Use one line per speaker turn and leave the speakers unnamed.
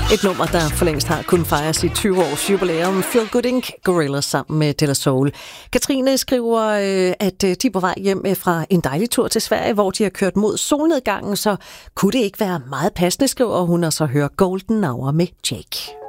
Et nummer, der for længst har kun fejret sit 20-års jubilæum. Feel Good Inc. Gorillaz sammen med De La Soul. Katrine skriver, at de er på vej hjem fra en dejlig tur til Sverige, hvor de har kørt mod solnedgangen, så kunne det ikke være meget passende, skriver hun, og så hører Golden Hour med Jake.